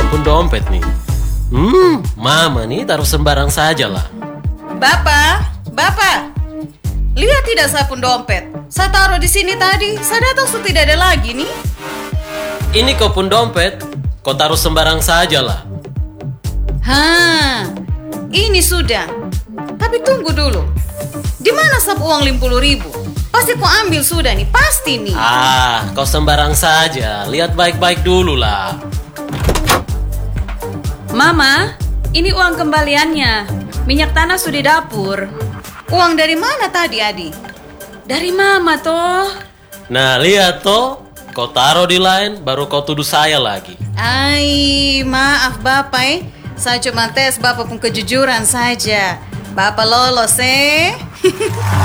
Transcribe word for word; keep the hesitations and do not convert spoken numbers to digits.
pun dompet nih. Hmm, mama nih taruh sembarang saja lah. Bapak, Bapak, lihat tidak saya pun dompet. Saya taruh di sini tadi. Saya datang sudah tidak ada lagi nih. Ini kau pun dompet, kau taruh sembarang saja lah. Hah, ini sudah. Tapi tunggu dulu. Di mana sab uang lima puluh ribu? Pasti kau ambil sudah nih, pasti nih. Ah, kau sembarang saja. Lihat baik-baik dulu lah. Mama, ini uang kembaliannya. Minyak tanah sudah di dapur. Uang dari mana tadi, Adi? Dari Mama toh. Nah, lihat toh. Kau taruh di lain, baru kau tuduh saya lagi. Ai, maaf Bapak eh. Saya cuma tes Bapak pun kejujuran saja. Bapak lolos eh.